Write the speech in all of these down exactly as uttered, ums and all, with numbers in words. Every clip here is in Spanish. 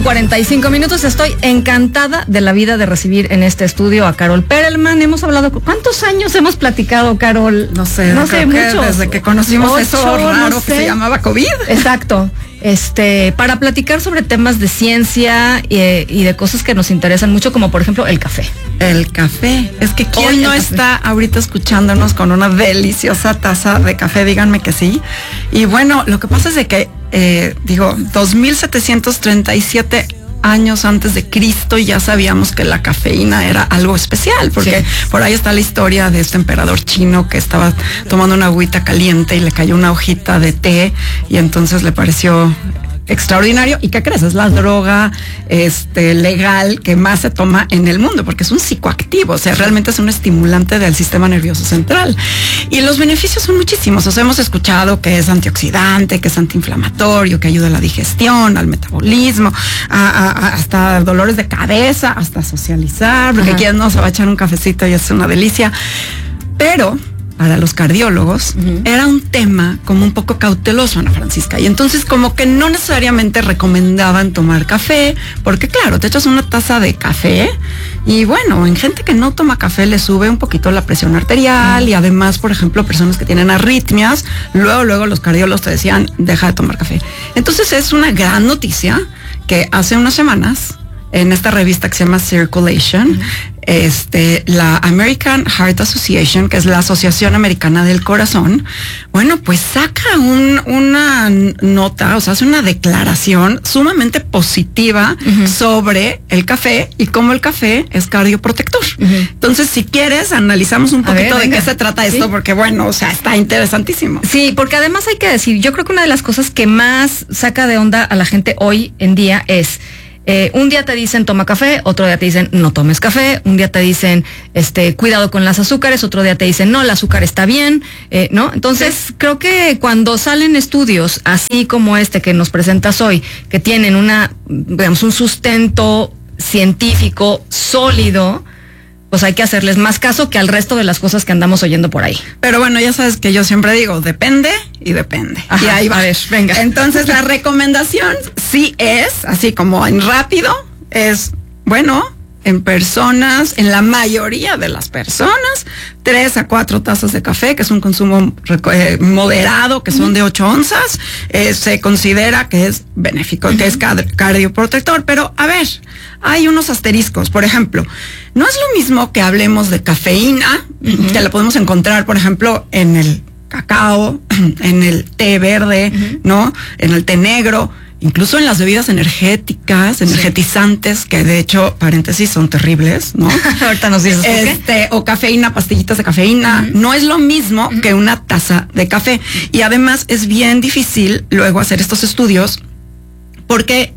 cuarenta y cinco minutos. Estoy encantada de la vida de recibir en este estudio a Carol Perelman. Hemos hablado, ¿cuántos años hemos platicado, Carol? No sé, no sé, muchos. Desde que conocimos Ocho, eso raro no sé. que se llamaba COVID. Exacto. Este, para platicar sobre temas de ciencia y, y de cosas que nos interesan mucho, como por ejemplo el café. El café. Es que ¿quién Hoy no está ahorita escuchándonos con una deliciosa taza de café? Díganme que sí. Y bueno, lo que pasa es de que, eh, digo, dos mil setecientos treinta y siete años antes de Cristo ya sabíamos que la cafeína era algo especial, porque sí. Por ahí está la historia de este emperador chino que estaba tomando una agüita caliente y le cayó una hojita de té y entonces le pareció extraordinario. ¿Y qué crees? Es la droga este, legal que más se toma en el mundo, porque es un psicoactivo, o sea, realmente es un estimulante del sistema nervioso central. Y los beneficios son muchísimos. O sea, hemos escuchado que es antioxidante, que es antiinflamatorio, que ayuda a la digestión, al metabolismo, a, a, hasta dolores de cabeza, hasta socializar, porque quien no se va a echar un cafecito y es una delicia. Pero para los cardiólogos, uh-huh. era un tema como un poco cauteloso, Ana Francisca. Y entonces como que no necesariamente recomendaban tomar café, porque claro, te echas una taza de café y bueno, en gente que no toma café le sube un poquito la presión arterial uh-huh. y además, por ejemplo, personas que tienen arritmias, luego, luego los cardiólogos te decían, deja de tomar café. Entonces es una gran noticia que hace unas semanas, en esta revista que se llama Circulation, uh-huh. este, la American Heart Association, que es la Asociación Americana del Corazón, bueno, pues saca un, una nota, o sea, hace una declaración sumamente positiva uh-huh. sobre el café y cómo el café es cardioprotector. Uh-huh. Entonces, si quieres, analizamos un poquito ver, de qué se trata esto, ¿sí? Porque bueno, o sea, está interesantísimo. Sí, porque además hay que decir, yo creo que una de las cosas que más saca de onda a la gente hoy en día es, Eh, un día te dicen toma café, otro día te dicen no tomes café, un día te dicen este cuidado con las azúcares, otro día te dicen no, el azúcar está bien, eh, ¿no? Entonces sí. creo que cuando salen estudios así como este que nos presentas hoy, que tienen una, digamos, un sustento científico sólido, pues hay que hacerles más caso que al resto de las cosas que andamos oyendo por ahí. Pero bueno, ya sabes que yo siempre digo, depende y depende. Ajá, y ahí va. A ver, venga. Entonces la recomendación sí es, así como en rápido, es, bueno, en personas, en la mayoría de las personas, tres a cuatro tazas de café, que es un consumo eh, moderado, que son de ocho onzas, eh, se considera que es benéfico, uh-huh. que es card- cardioprotector. Pero, a ver, hay unos asteriscos. Por ejemplo, no es lo mismo que hablemos de cafeína, uh-huh. que la podemos encontrar, por ejemplo, en el cacao, en el té verde, uh-huh. ¿no? En el té negro, incluso en las bebidas energéticas, energetizantes, sí. que de hecho, paréntesis, son terribles, ¿no? Ahorita nos dices este, o cafeína, pastillitas de cafeína. Uh-huh. No es lo mismo uh-huh. que una taza de café. Y además es bien difícil luego hacer estos estudios porque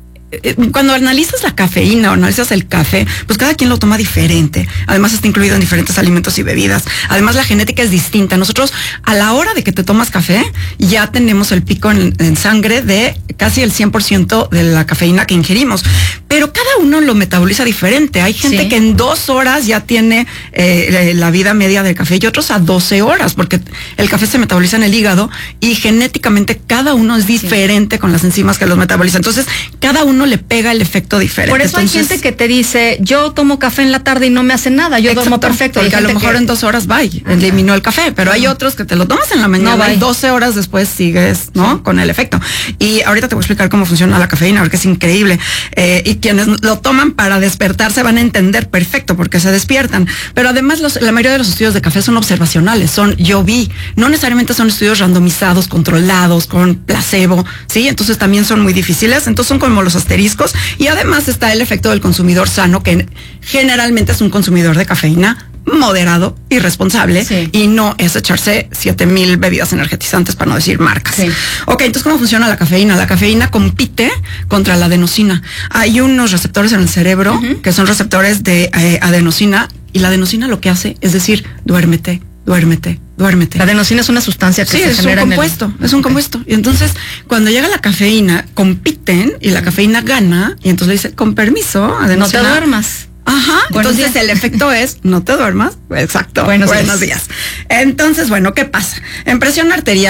cuando analizas la cafeína o analizas el café, pues cada quien lo toma diferente. Además está incluido en diferentes alimentos y bebidas. Además la genética es distinta. Nosotros a la hora de que te tomas café ya tenemos el pico en, en sangre de casi el cien por ciento de la cafeína que ingerimos. Pero cada uno lo metaboliza diferente. Hay gente sí. que en dos horas ya tiene eh, la vida media del café y otros a doce horas, porque el café se metaboliza en el hígado y genéticamente cada uno es diferente sí. con las enzimas que los metaboliza. Entonces cada uno le pega el efecto diferente. Por eso Entonces, hay gente que te dice, yo tomo café en la tarde y no me hace nada, yo exacto, duermo perfecto. Porque a lo mejor que... en dos horas bye, uh-huh. eliminó el café, pero uh-huh. hay otros que te lo tomas en la mañana no, y doce horas después sigues, ¿no? Sí. Con el efecto. Y ahorita te voy a explicar cómo funciona la cafeína, porque es increíble. Eh, y quienes lo toman para despertarse van a entender perfecto porque se despiertan. Pero además los, la mayoría de los estudios de café son observacionales, son yo vi, no necesariamente son estudios randomizados, controlados, con placebo, ¿sí? Entonces también son muy difíciles, entonces son como los asteriscos. Y además está el efecto del consumidor sano, que generalmente es un consumidor de cafeína moderado y responsable, sí. y no es echarse siete mil bebidas energetizantes, para no decir marcas. Sí. Ok, entonces, ¿cómo funciona la cafeína? La cafeína compite contra la adenosina. Hay unos receptores en el cerebro uh-huh. que son receptores de eh, adenosina, y la adenosina lo que hace es decir, duérmete, duérmete, duérmete. La adenosina es una sustancia que sí, se es genera un compuesto, en el... es un okay. compuesto. Y entonces, cuando llega la cafeína, compiten y la cafeína gana, y entonces le dice, con permiso, adenosina. No te duermas. Ajá, buenos entonces días. El efecto es, no te duermas. Exacto. Buenos, Buenos días. días. Entonces, bueno, ¿qué pasa? En presión arterial,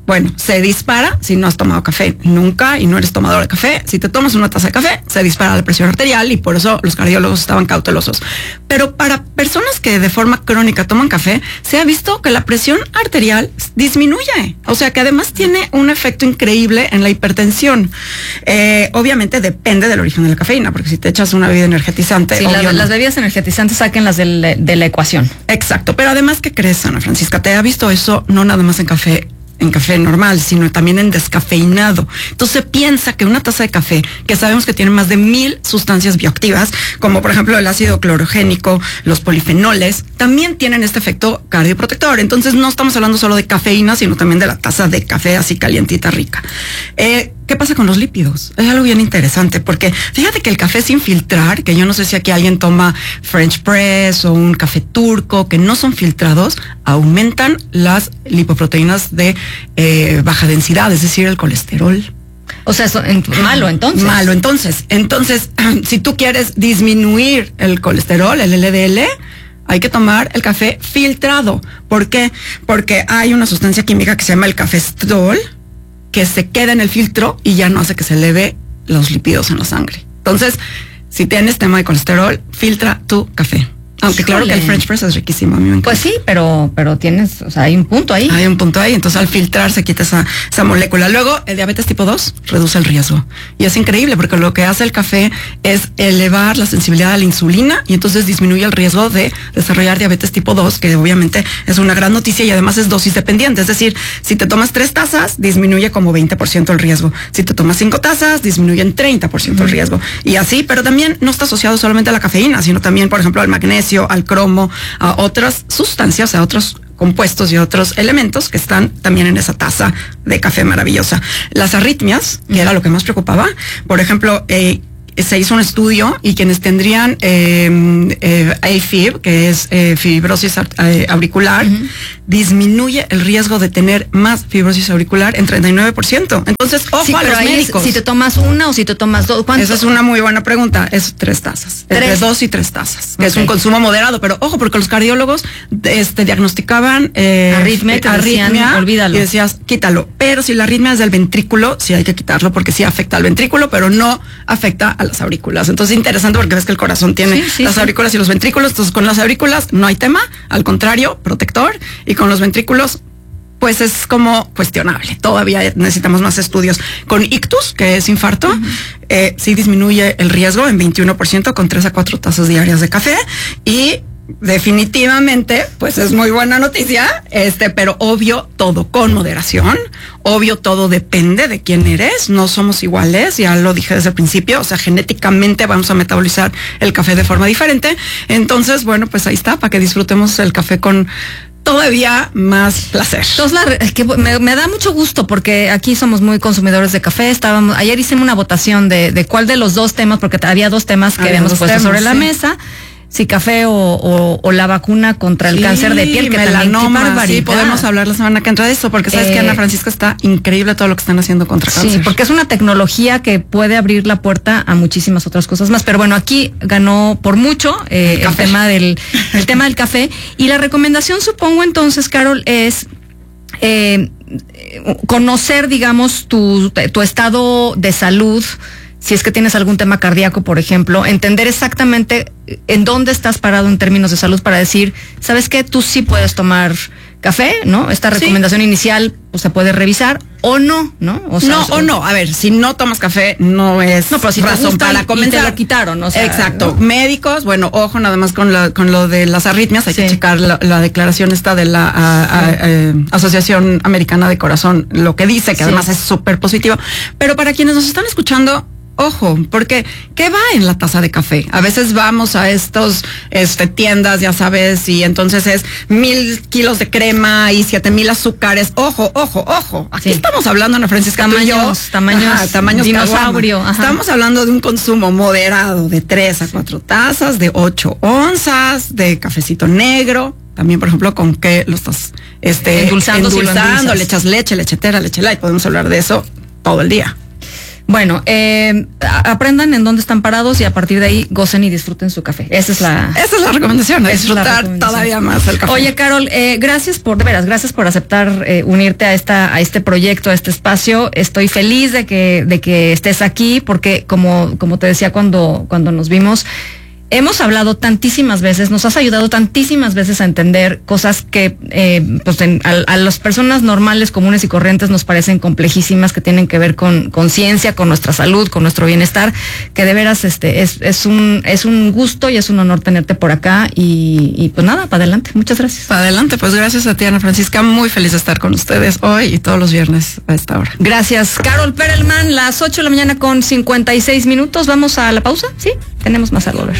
Bueno, se dispara si no has tomado café nunca y no eres tomador de café. Si te tomas una taza de café, se dispara la presión arterial y por eso los cardiólogos estaban cautelosos. Pero para personas que de forma crónica toman café, se ha visto que la presión arterial disminuye. O sea que además tiene un efecto increíble en la hipertensión. Eh, obviamente depende del origen de la cafeína, porque si te echas una bebida energetizante... Sí, la, no. Las bebidas energetizantes saquen las de, de la ecuación. Exacto, pero además, ¿qué crees, Ana Francisca? Te ha visto eso no nada más en café, en café normal, sino también en descafeinado. Entonces piensa que una taza de café, que sabemos que tiene más de mil sustancias bioactivas, como por ejemplo el ácido clorogénico, los polifenoles, también tienen este efecto cardioprotector. Entonces no estamos hablando solo de cafeína, sino también de la taza de café así calientita, rica. Eh, ¿Qué pasa con los lípidos? Es algo bien interesante, porque fíjate que el café sin filtrar, que yo no sé si aquí alguien toma French Press o un café turco, que no son filtrados, aumentan las lipoproteínas de eh, baja densidad, es decir, el colesterol. O sea, eso, en, malo entonces. Malo entonces. Entonces, si tú quieres disminuir el colesterol, el L D L, hay que tomar el café filtrado. ¿Por qué? Porque hay una sustancia química que se llama el cafestrol, que se queda en el filtro y ya no hace que se eleve los lípidos en la sangre. Entonces, si tienes tema de colesterol, filtra tu café. Aunque Híjole. Claro que el French Press es riquísimo, a mí me encanta. Pues sí, pero, pero tienes, o sea, hay un punto ahí. Hay un punto ahí, entonces al filtrar se quita esa, esa molécula. Luego, el diabetes tipo dos reduce el riesgo. Y es increíble porque lo que hace el café es elevar la sensibilidad a la insulina y entonces disminuye el riesgo de desarrollar diabetes tipo dos, que obviamente es una gran noticia y además es dosis dependiente. Es decir, si te tomas tres tazas, disminuye como veinte por ciento el riesgo. Si te tomas cinco tazas, disminuye en treinta por ciento uh-huh. el riesgo. Y así, pero también no está asociado solamente a la cafeína, sino también, por ejemplo, al magnesio, al cromo, a otras sustancias, a otros compuestos y otros elementos que están también en esa taza de café maravillosa. Las arritmias, que era lo que más preocupaba, por ejemplo, eh, se hizo un estudio y quienes tendrían eh, eh, A F I B, que es eh, fibrosis eh, auricular, uh-huh. disminuye el riesgo de tener más fibrosis auricular en treinta y nueve por ciento. Entonces, ojo sí, a los médicos. Si te tomas una o si te tomas dos, ¿cuánto? Esa es una muy buena pregunta. Es tres tazas. ¿Tres? Entre dos y tres tazas. Que okay. es un consumo moderado. Pero ojo, porque los cardiólogos este, diagnosticaban eh, arritmia, eh, arritmia decían, olvídalo. Y decías, quítalo. Pero si la arritmia es del ventrículo, sí hay que quitarlo porque sí afecta al ventrículo, pero no afecta a las aurículas. Entonces, interesante porque ves que el corazón tiene sí, sí, las sí. aurículas y los ventrículos. Entonces, con las aurículas no hay tema. Al contrario, protector. Y con los ventrículos, pues es como cuestionable. Todavía necesitamos más estudios. Con ictus, que es infarto, uh-huh. eh, sí disminuye el riesgo en veintiuno por ciento con tres a cuatro tazas diarias de café. Y definitivamente, pues es muy buena noticia, este, pero obvio todo con moderación, obvio todo depende de quién eres, no somos iguales, ya lo dije desde el principio, o sea, genéticamente vamos a metabolizar el café de forma diferente, entonces, bueno, pues ahí está, para que disfrutemos el café con todavía más placer. Entonces, la, es que me, me da mucho gusto porque aquí somos muy consumidores de café. Estábamos, ayer hicimos una votación de, de cuál de los dos temas, porque había dos temas que había habíamos puesto temas, sobre sí. la mesa. Si café o, o, o la vacuna contra el sí, cáncer de piel, que melanoma, también, sí, podemos hablar la semana que entra de eso, porque sabes eh, que Ana Francisca está increíble todo lo que están haciendo contra sí, cáncer. Sí, porque es una tecnología que puede abrir la puerta a muchísimas otras cosas más. Pero bueno, aquí ganó por mucho eh, el, el tema del el tema del café. Y la recomendación, supongo entonces, Carol, es eh, conocer, digamos, tu, tu estado de salud. Si es que tienes algún tema cardíaco, por ejemplo, entender exactamente en dónde estás parado en términos de salud para decir, ¿sabes qué? Tú sí puedes tomar café, ¿no? Esta recomendación sí. inicial pues, se puede revisar o no, ¿no? O sea, no, o no. A ver, si no tomas café, no es no, pero si razón para comenzar. Te lo quitaron, o sea, exacto. ¿no? Médicos, bueno, ojo, nada más con, la, con lo de las arritmias, hay sí. que checar la, la declaración esta de la a, a, a, a, Asociación Americana de Corazón, lo que dice, que sí. además es súper positivo. Pero para quienes nos están escuchando, ojo, porque ¿qué va en la taza de café? A veces vamos a estos este, tiendas, ya sabes, y entonces es mil kilos de crema y siete mil azúcares. Ojo, ojo, ojo. Aquí sí. estamos hablando, Ana Francisca, tamaños, tamaños, ajá, tamaños dinosaurio. Ajá. Estamos hablando de un consumo moderado de tres a cuatro tazas, de ocho onzas, de cafecito negro. También, por ejemplo, con qué lo estás este, endulzando, endulzando si lo le echas leche, lechetera, leche light. Podemos hablar de eso todo el día. Bueno, eh, aprendan en dónde están parados y a partir de ahí gocen y disfruten su café. Esa es la, Esa es la recomendación, disfrutar la recomendación. Todavía más el café. Oye, Carol, eh, gracias por, de veras, gracias por aceptar eh, unirte a esta, a este proyecto, a este espacio. Estoy feliz de que, de que estés aquí, porque como, como te decía cuando, cuando nos vimos, hemos hablado tantísimas veces, nos has ayudado tantísimas veces a entender cosas que eh, pues en, a, a las personas normales, comunes y corrientes nos parecen complejísimas, que tienen que ver con conciencia, con nuestra salud, con nuestro bienestar, que de veras este es, es un es un gusto y es un honor tenerte por acá y, y pues nada, para adelante. Muchas gracias. Para adelante, pues gracias a ti, Ana Francisca, muy feliz de estar con ustedes hoy y todos los viernes a esta hora. Gracias, Carol Perelman, las ocho de la mañana con cincuenta y seis minutos. Vamos a la pausa, ¿sí? Tenemos más al volver.